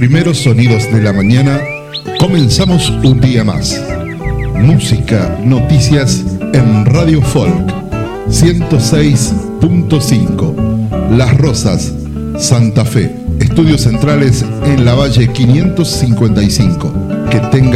primeros sonidos de la mañana, comenzamos un día más. Música, noticias en Radio Folk 106.5. Las Rosas, Santa Fe. Estudios centrales en la Valle 555. Que tenga